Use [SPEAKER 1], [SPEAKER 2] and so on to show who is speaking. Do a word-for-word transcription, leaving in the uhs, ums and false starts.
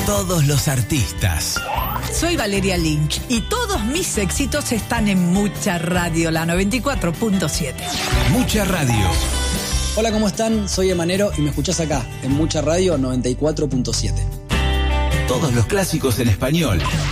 [SPEAKER 1] todos los artistas.
[SPEAKER 2] Soy Valeria Lynch y todos mis éxitos están en Mucha Radio, la noventa y cuatro punto siete.
[SPEAKER 1] Mucha Radio.
[SPEAKER 3] Hola, ¿cómo están? Soy Emanero y me escuchás acá, en Mucha Radio noventa y cuatro punto siete.
[SPEAKER 1] Todos los clásicos en español